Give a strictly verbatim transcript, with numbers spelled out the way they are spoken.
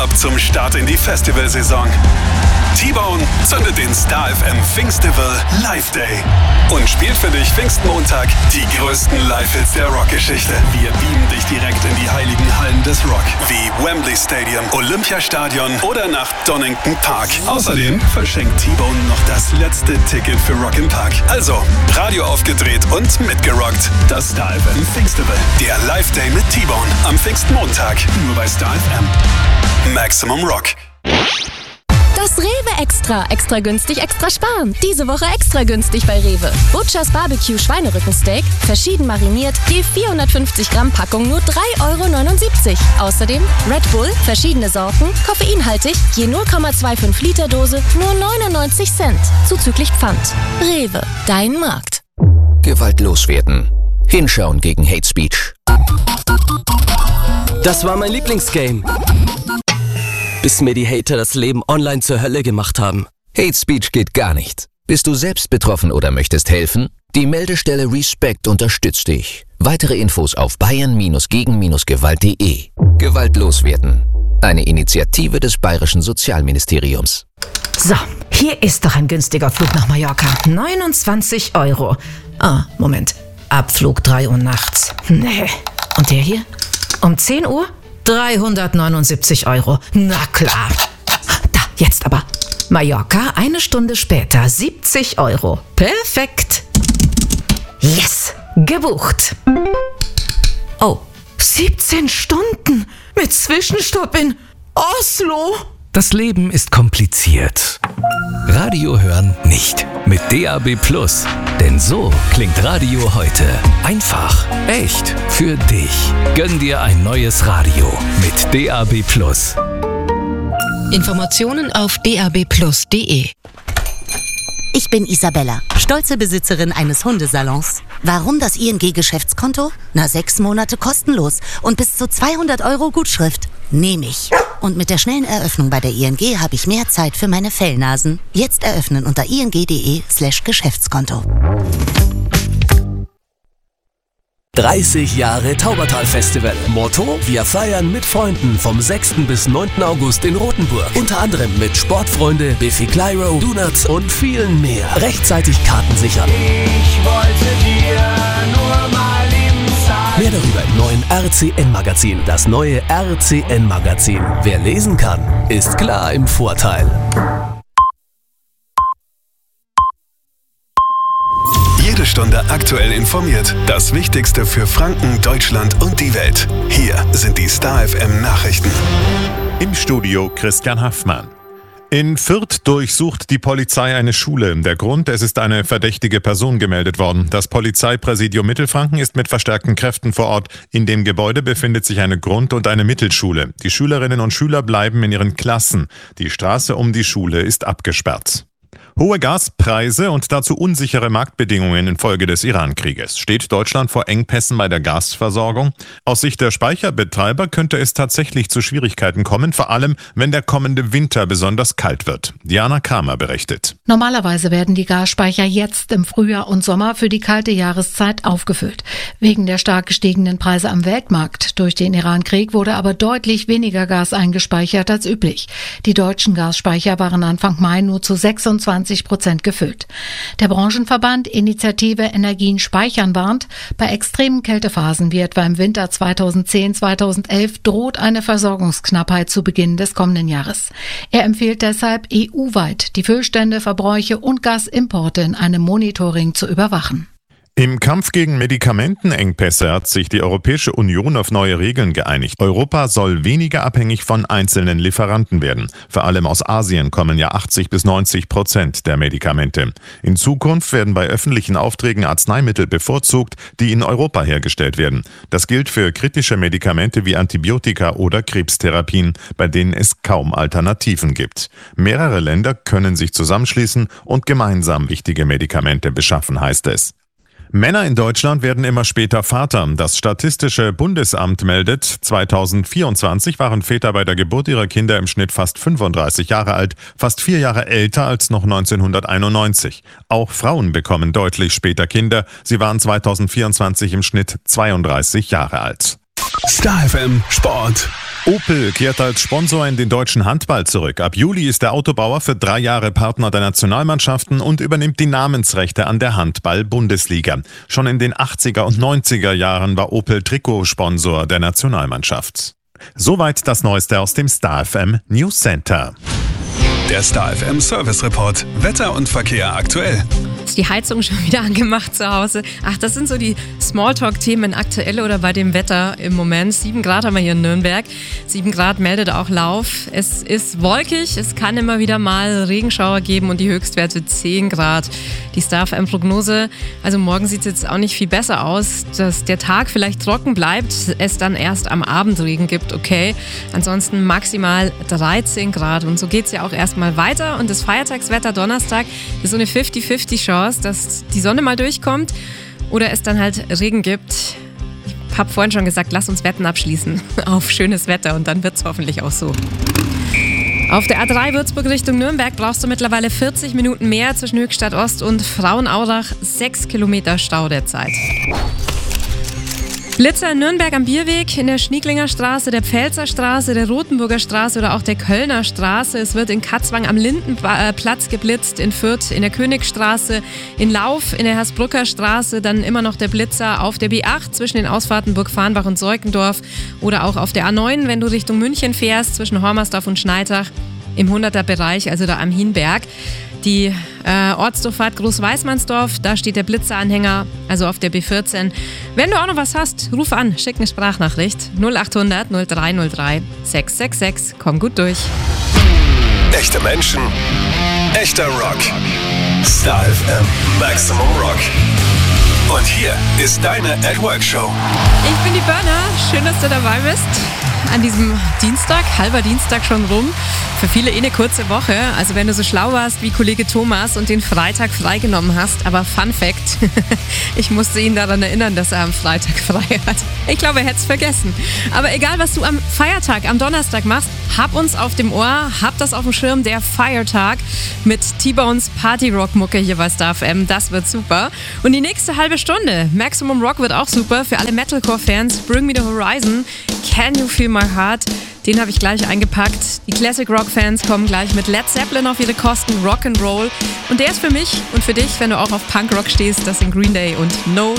ab zum Start in die Festivalsaison. T-Bone zündet den Star F M Pfingstival Live Day und spielt für dich Pfingstmontag die größten Live-Hits der Rockgeschichte. Wir beamen dich direkt in die heiligen Hallen des Rock, wie Wembley Stadium, Olympiastadion oder nach Donington Park. Außerdem verschenkt T-Bone noch das letzte Ticket für Rock im Park. Also, Radio aufgedreht und mitgerockt. Das Star F M Pfingstival. Der Live Day mit T-Bone am Pfingstmontag. Nur bei Star F M. Maximum Rock. Das Rewe Extra. Extra günstig, extra sparen. Diese Woche extra günstig bei Rewe. Butchers Barbecue Schweinerückensteak, verschieden mariniert, je vierhundertfünfzig Gramm Packung nur drei Euro neunundsiebzig. Außerdem Red Bull, verschiedene Sorten, koffeinhaltig, je null Komma fünfundzwanzig Liter Dose, nur neunundneunzig Cent. Zuzüglich Pfand. Rewe, dein Markt. Gewalt loswerden. Hinschauen gegen Hate Speech. Das war mein Lieblingsgame. Bis mir die Hater das Leben online zur Hölle gemacht haben. Hate Speech geht gar nicht. Bist du selbst betroffen oder möchtest helfen? Die Meldestelle Respect unterstützt dich. Weitere Infos auf bayern gegen gewalt punkt de. Gewalt loswerden. Eine Initiative des Bayerischen Sozialministeriums. So, hier ist doch ein günstiger Flug nach Mallorca. neunundzwanzig Euro. Ah, Moment. Abflug drei Uhr nachts. Nee. Und der hier? Um zehn Uhr? dreihundertneunundsiebzig Euro. Na klar. Da, jetzt aber. Mallorca, eine Stunde später, siebzig Euro. Perfekt. Yes, gebucht. Oh, siebzehn Stunden mit Zwischenstopp in Oslo. Das Leben ist kompliziert. Radio hören nicht. Mit D A B Plus. Denn so klingt Radio heute. Einfach, echt, für dich. Gönn dir ein neues Radio mit D A B Plus. Informationen auf d a b plus punkt de. Ich bin Isabella, stolze Besitzerin eines Hundesalons. Warum das I N G-Geschäftskonto? Na, sechs Monate kostenlos und bis zu zweihundert Euro Gutschrift. Nehme ich. Und mit der schnellen Eröffnung bei der I N G habe ich mehr Zeit für meine Fellnasen. Jetzt eröffnen unter ing.de slash Geschäftskonto. dreißig Jahre Taubertal-Festival. Motto: Wir feiern mit Freunden vom sechsten bis neunten August in Rothenburg. Unter anderem mit Sportfreunde, Biffy Clyro, Donuts und vielen mehr. Rechtzeitig Karten sichern. Ich wollte dir nur mal lieben sagen. Mehr darüber im neuen R C N-Magazin. Das neue R C N-Magazin. Wer lesen kann, ist klar im Vorteil. Jede Stunde aktuell informiert. Das Wichtigste für Franken, Deutschland und die Welt. Hier sind die Star F M Nachrichten. Im Studio Christian Haffmann. In Fürth durchsucht die Polizei eine Schule. Der Grund: Es ist eine verdächtige Person gemeldet worden. Das Polizeipräsidium Mittelfranken ist mit verstärkten Kräften vor Ort. In dem Gebäude befindet sich eine Grund- und eine Mittelschule. Die Schülerinnen und Schüler bleiben in ihren Klassen. Die Straße um die Schule ist abgesperrt. Hohe Gaspreise und dazu unsichere Marktbedingungen infolge des Iran-Krieges. Steht Deutschland vor Engpässen bei der Gasversorgung? Aus Sicht der Speicherbetreiber könnte es tatsächlich zu Schwierigkeiten kommen, vor allem wenn der kommende Winter besonders kalt wird. Diana Kramer berichtet. Normalerweise werden die Gasspeicher jetzt im Frühjahr und Sommer für die kalte Jahreszeit aufgefüllt. Wegen der stark gestiegenen Preise am Weltmarkt durch den Iran-Krieg wurde aber deutlich weniger Gas eingespeichert als üblich. Die deutschen Gasspeicher waren Anfang Mai nur zu sechsundzwanzig Prozent gefüllt. Der Branchenverband Initiative Energien speichern warnt, bei extremen Kältephasen wie etwa im Winter zweitausendzehn zweitausendelf droht eine Versorgungsknappheit zu Beginn des kommenden Jahres. Er empfiehlt deshalb, E U-weit die Füllstände, Verbräuche und Gasimporte in einem Monitoring zu überwachen. Im Kampf gegen Medikamentenengpässe hat sich die Europäische Union auf neue Regeln geeinigt. Europa soll weniger abhängig von einzelnen Lieferanten werden. Vor allem aus Asien kommen ja achtzig bis neunzig Prozent der Medikamente. In Zukunft werden bei öffentlichen Aufträgen Arzneimittel bevorzugt, die in Europa hergestellt werden. Das gilt für kritische Medikamente wie Antibiotika oder Krebstherapien, bei denen es kaum Alternativen gibt. Mehrere Länder können sich zusammenschließen und gemeinsam wichtige Medikamente beschaffen, heißt es. Männer in Deutschland werden immer später Vater. Das Statistische Bundesamt meldet, zweitausendvierundzwanzig waren Väter bei der Geburt ihrer Kinder im Schnitt fast fünfunddreißig Jahre alt, fast vier Jahre älter als noch neunzehnhunderteinundneunzig. Auch Frauen bekommen deutlich später Kinder. Sie waren zweitausendvierundzwanzig im Schnitt zweiunddreißig Jahre alt. Star F M Sport. Opel kehrt als Sponsor in den deutschen Handball zurück. Ab Juli ist der Autobauer für drei Jahre Partner der Nationalmannschaften und übernimmt die Namensrechte an der Handball-Bundesliga. Schon in den achtziger und neunziger Jahren war Opel Trikotsponsor der Nationalmannschaft. Soweit das Neueste aus dem Star F M News Center. Der Star F M Service Report. Wetter und Verkehr aktuell. Ist die Heizung schon wieder angemacht zu Hause? Ach, das sind so die Smalltalk-Themen aktuell oder bei dem Wetter im Moment. sieben Grad haben wir hier in Nürnberg. sieben Grad meldet auch Lauf. Es ist wolkig, es kann immer wieder mal Regenschauer geben und die Höchstwerte zehn Grad. Die Star F M-Prognose, also morgen sieht es jetzt auch nicht viel besser aus, dass der Tag vielleicht trocken bleibt, es dann erst am Abend Regen gibt, okay. Ansonsten maximal dreizehn Grad und so geht es ja auch erst mal weiter und das Feiertagswetter Donnerstag ist so eine fünfzig fünfzig Chance, dass die Sonne mal durchkommt oder es dann halt Regen gibt. Ich habe vorhin schon gesagt, lass uns Wetten abschließen auf schönes Wetter und dann wird es hoffentlich auch so. Auf der A drei Würzburg Richtung Nürnberg brauchst du mittlerweile vierzig Minuten mehr zwischen Höchstadt Ost und Frauenaurach, sechs Kilometer Stau derzeit. Blitzer in Nürnberg am Bierweg, in der Schnieglinger Straße, der Pfälzer Straße, der Rotenburger Straße oder auch der Kölner Straße. Es wird in Katzwang am Lindenplatz geblitzt, in Fürth in der Königstraße, in Lauf in der Hersbrucker Straße, dann immer noch der Blitzer auf der B acht zwischen den Ausfahrten Burgfarnbach und Seukendorf oder auch auf der A neun, wenn du Richtung München fährst, zwischen Hormersdorf und Schneitach im hunderter Bereich, also da am Hienberg. Die äh, Ortsdurchfahrt Großweißmannsdorf, da steht der Blitzeranhänger, also auf der B vierzehn. Wenn du auch noch was hast, ruf an, schick eine Sprachnachricht null acht hundert null drei null drei sechs sechs sechs. Komm gut durch. Echte Menschen, echter Rock. Star F M Maximum Rock. Und hier ist deine At Work Show. Ich bin die Burner, schön, dass du dabei bist. An diesem Dienstag, halber Dienstag schon rum. Für viele eh eine kurze Woche. Also wenn du so schlau warst wie Kollege Thomas und den Freitag freigenommen hast. Aber Fun Fact, ich musste ihn daran erinnern, dass er am Freitag frei hat. Ich glaube, er hätte es vergessen. Aber egal, was du am Feiertag, am Donnerstag machst, hab uns auf dem Ohr, hab das auf dem Schirm, der Feiertag mit T-Bones Party-Rock-Mucke hier bei Star F M. Das wird super. Und die nächste halbe Stunde, Maximum Rock wird auch super. Für alle Metalcore-Fans, Bring Me The Horizon, Can You Feel My Heart? Den habe ich gleich eingepackt. Die Classic Rock Fans kommen gleich mit Led Zeppelin auf ihre Kosten, Rock'n'Roll. Und der ist für mich und für dich, wenn du auch auf Punkrock stehst, das sind Green Day und No